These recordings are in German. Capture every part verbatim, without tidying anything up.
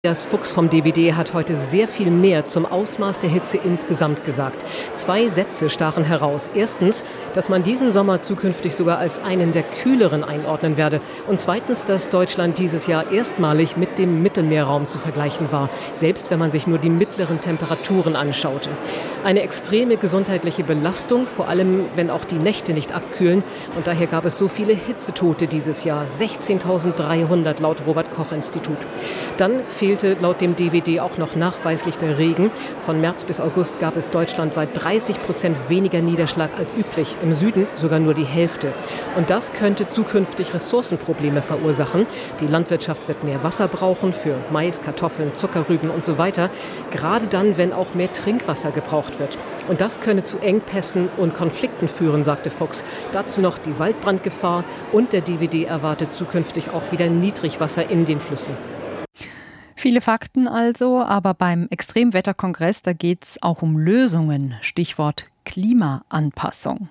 Andreas Fuchs vom D W D hat heute sehr viel mehr zum Ausmaß der Hitze insgesamt gesagt. Zwei Sätze stachen heraus. Erstens, dass man diesen Sommer zukünftig sogar als einen der kühleren einordnen werde. Und zweitens, dass Deutschland dieses Jahr erstmalig mit dem Mittelmeerraum zu vergleichen war, selbst wenn man sich nur die mittleren Temperaturen anschaute. Eine extreme gesundheitliche Belastung, vor allem wenn auch die Nächte nicht abkühlen. Und daher gab es so viele Hitzetote dieses Jahr, sechzehntausenddreihundert laut Robert-Koch-Institut. Dann fehlte laut dem D W D auch noch nachweislich der Regen. Von März bis August gab es deutschlandweit dreißig Prozent weniger Niederschlag als üblich. Im Süden sogar nur die Hälfte. Und das könnte zukünftig Ressourcenprobleme verursachen. Die Landwirtschaft wird mehr Wasser brauchen für Mais, Kartoffeln, Zuckerrüben und so weiter. Gerade dann, wenn auch mehr Trinkwasser gebraucht wird. Und das könne zu Engpässen und Konflikten führen, sagte Fuchs. Dazu noch die Waldbrandgefahr und der D W D erwartet zukünftig auch wieder Niedrigwasser in den Flüssen. Viele Fakten also, aber beim Extremwetterkongress, da geht es auch um Lösungen. Stichwort Klimaanpassung.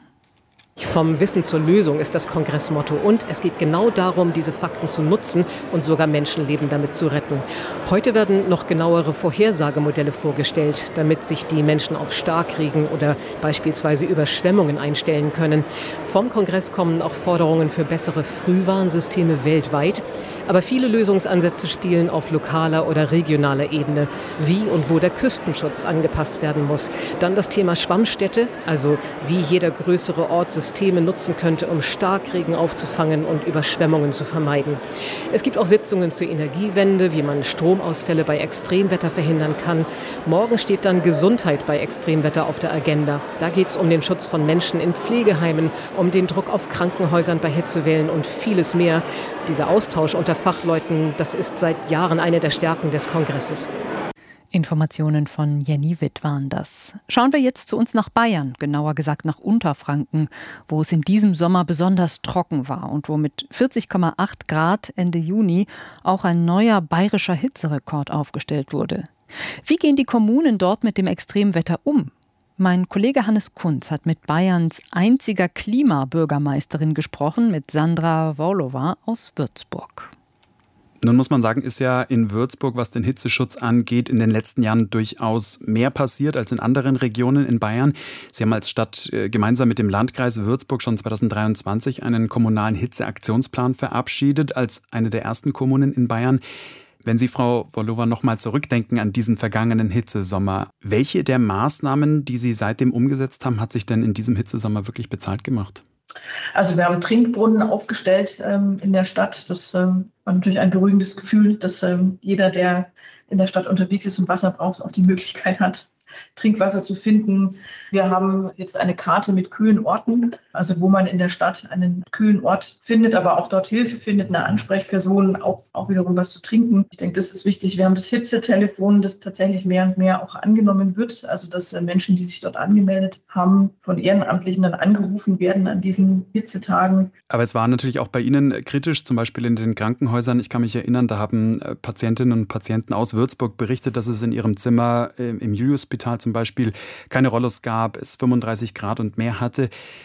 Vom Wissen zur Lösung ist das Kongressmotto. Und es geht genau darum, diese Fakten zu nutzen und sogar Menschenleben damit zu retten. Heute werden noch genauere Vorhersagemodelle vorgestellt, damit sich die Menschen auf Starkregen oder beispielsweise Überschwemmungen einstellen können. Vom Kongress kommen auch Forderungen für bessere Frühwarnsysteme weltweit. Aber viele Lösungsansätze spielen auf lokaler oder regionaler Ebene, wie und wo der Küstenschutz angepasst werden muss. Dann das Thema Schwammstädte, also wie jeder größere Ort Systeme nutzen könnte, um Starkregen aufzufangen und Überschwemmungen zu vermeiden. Es gibt auch Sitzungen zur Energiewende, wie man Stromausfälle bei Extremwetter verhindern kann. Morgen steht dann Gesundheit bei Extremwetter auf der Agenda. Da geht es um den Schutz von Menschen in Pflegeheimen, um den Druck auf Krankenhäusern bei Hitzewellen und vieles mehr. Dieser Austausch unter Fachleuten, das ist seit Jahren eine der Stärken des Kongresses. Informationen von Jenny Witt waren das. Schauen wir jetzt zu uns nach Bayern, genauer gesagt nach Unterfranken, wo es in diesem Sommer besonders trocken war und wo mit vierzig Komma acht Grad Ende Juni auch ein neuer bayerischer Hitzerekord aufgestellt wurde. Wie gehen die Kommunen dort mit dem Extremwetter um? Mein Kollege Hannes Kunz hat mit Bayerns einziger Klimabürgermeisterin gesprochen, mit Sandra Worlowa aus Würzburg. Nun muss man sagen, ist ja in Würzburg, was den Hitzeschutz angeht, in den letzten Jahren durchaus mehr passiert als in anderen Regionen in Bayern. Sie haben als Stadt äh, gemeinsam mit dem Landkreis Würzburg schon zweitausenddreiundzwanzig einen kommunalen Hitzeaktionsplan verabschiedet, als eine der ersten Kommunen in Bayern. Wenn Sie, Frau Worlowa, noch mal zurückdenken an diesen vergangenen Hitzesommer, welche der Maßnahmen, die Sie seitdem umgesetzt haben, hat sich denn in diesem Hitzesommer wirklich bezahlt gemacht? Also wir haben Trinkbrunnen aufgestellt ähm, in der Stadt. Das ähm, war natürlich ein beruhigendes Gefühl, dass ähm, jeder, der in der Stadt unterwegs ist und Wasser braucht, auch die Möglichkeit hat, Trinkwasser zu finden. Wir haben jetzt eine Karte mit kühlen Orten, also wo man in der Stadt einen kühlen Ort findet, aber auch dort Hilfe findet, eine Ansprechperson, auch, auch wiederum was zu trinken. Ich denke, das ist wichtig. Wir haben das Hitzetelefon, das tatsächlich mehr und mehr auch angenommen wird, also dass Menschen, die sich dort angemeldet haben, von Ehrenamtlichen dann angerufen werden an diesen Hitzetagen. Aber es war natürlich auch bei Ihnen kritisch, zum Beispiel in den Krankenhäusern. Ich kann mich erinnern, da haben Patientinnen und Patienten aus Würzburg berichtet, dass es in ihrem Zimmer im Julius-Spital zum Beispiel keine Rollos gab, es fünfunddreißig Grad und mehr hatte.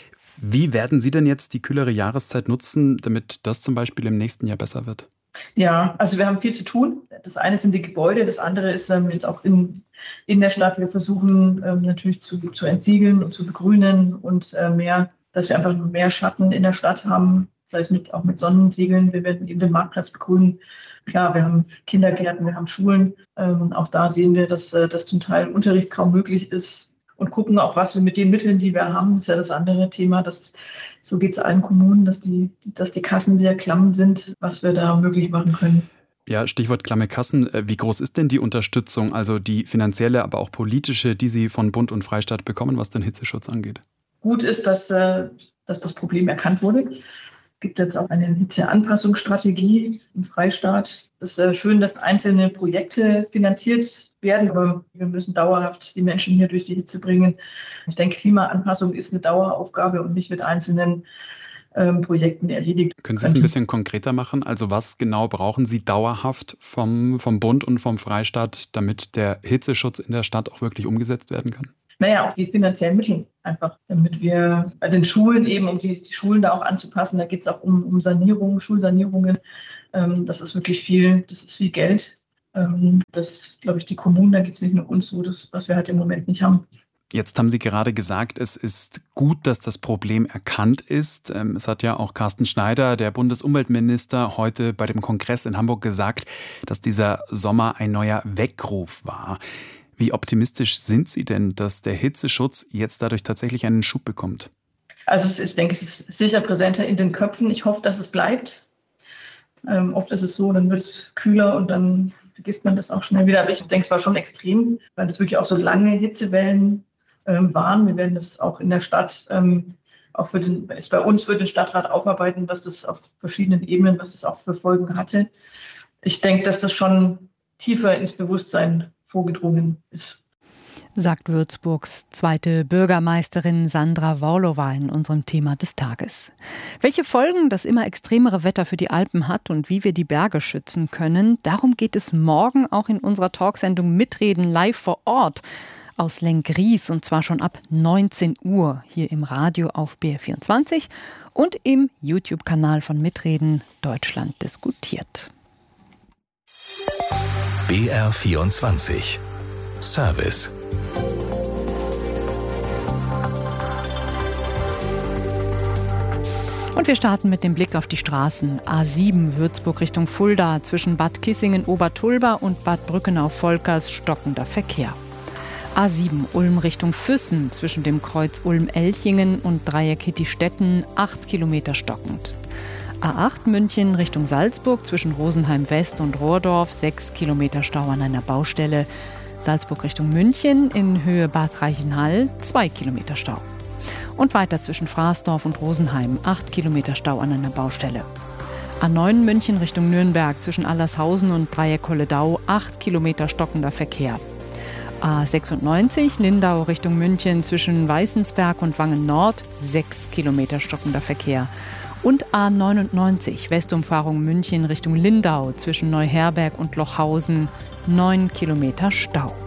Wie werden Sie denn jetzt die kühlere Jahreszeit nutzen, damit das zum Beispiel im nächsten Jahr besser wird? Ja, also wir haben viel zu tun. Das eine sind die Gebäude, das andere ist ähm, jetzt auch in, in der Stadt. Wir versuchen ähm, natürlich zu, zu entsiegeln und zu begrünen und äh, mehr, dass wir einfach mehr Schatten in der Stadt haben, sei es mit, auch mit Sonnensiegeln. Wir werden eben den Marktplatz begrünen. Klar, wir haben Kindergärten, wir haben Schulen. Ähm, auch da sehen wir, dass, äh, dass zum Teil Unterricht kaum möglich ist und gucken auch, was wir mit den Mitteln, die wir haben, das ist ja das andere Thema, dass, so geht es allen Kommunen, dass die, dass die Kassen sehr klamm sind, was wir da möglich machen können. Ja, Stichwort klamme Kassen. Wie groß ist denn die Unterstützung, also die finanzielle, aber auch politische, die Sie von Bund und Freistaat bekommen, was den Hitzeschutz angeht? Gut ist, dass, äh, dass das Problem erkannt wurde. Es gibt jetzt auch eine Hitzeanpassungsstrategie im Freistaat. Es ist äh, schön, dass einzelne Projekte finanziert werden, aber wir müssen dauerhaft die Menschen hier durch die Hitze bringen. Ich denke, Klimaanpassung ist eine Daueraufgabe und nicht mit einzelnen ähm, Projekten erledigt. Können Sie es ein bisschen konkreter machen? Also was genau brauchen Sie dauerhaft vom, vom Bund und vom Freistaat, damit der Hitzeschutz in der Stadt auch wirklich umgesetzt werden kann? Naja, auch die finanziellen Mittel einfach, damit wir bei den Schulen eben, um die, die Schulen da auch anzupassen, da geht es auch um, um Sanierungen, Schulsanierungen. Ähm, das ist wirklich viel, das ist viel Geld. Das, glaube ich, die Kommunen, da geht es nicht nur uns so, das, was wir halt im Moment nicht haben. Jetzt haben Sie gerade gesagt, es ist gut, dass das Problem erkannt ist. Es hat ja auch Carsten Schneider, der Bundesumweltminister, heute bei dem Kongress in Hamburg gesagt, dass dieser Sommer ein neuer Weckruf war. Wie optimistisch sind Sie denn, dass der Hitzeschutz jetzt dadurch tatsächlich einen Schub bekommt? Also ich denke, es ist sicher präsenter in den Köpfen. Ich hoffe, dass es bleibt. Ähm, oft ist es so, dann wird es kühler und dann vergisst man das auch schnell wieder. Aber ich denke, es war schon extrem, weil es wirklich auch so lange Hitzewellen ähm, waren. Wir werden das auch in der Stadt, ähm, auch für den, ist bei uns für den Stadtrat aufarbeiten, was das auf verschiedenen Ebenen, was das auch für Folgen hatte. Ich denke, dass das schon tiefer ins Bewusstsein vorgedrungen ist. Sagt Würzburgs zweite Bürgermeisterin Sandra Worlowa in unserem Thema des Tages. Welche Folgen das immer extremere Wetter für die Alpen hat und wie wir die Berge schützen können, darum geht es morgen auch in unserer Talksendung Mitreden live vor Ort aus Lenggries, und zwar schon ab neunzehn Uhr hier im Radio auf B R vierundzwanzig und im YouTube-Kanal von Mitreden Deutschland diskutiert. B R vierundzwanzig Service. Und wir starten mit dem Blick auf die Straßen. A sieben Würzburg Richtung Fulda, zwischen Bad Kissingen-Obertulba und Bad Brückenau-Volkers stockender Verkehr. A sieben Ulm Richtung Füssen, zwischen dem Kreuz Ulm-Elchingen und Dreieck Hittistetten, acht Kilometer stockend. A acht München Richtung Salzburg, zwischen Rosenheim West und Rohrdorf, sechs Kilometer Stau an einer Baustelle. Salzburg Richtung München in Höhe Bad Reichenhall, zwei Kilometer Stau. Und weiter zwischen Fraßdorf und Rosenheim, acht Kilometer Stau an einer Baustelle. A neun München Richtung Nürnberg, zwischen Allershausen und Dreieck Holledau, acht Kilometer stockender Verkehr. A sechsundneunzig Lindau Richtung München, zwischen Weißensberg und Wangen Nord, sechs Kilometer stockender Verkehr. Und A neunundneunzig Westumfahrung München Richtung Lindau, zwischen Neuherberg und Lochhausen, neun Kilometer Stau.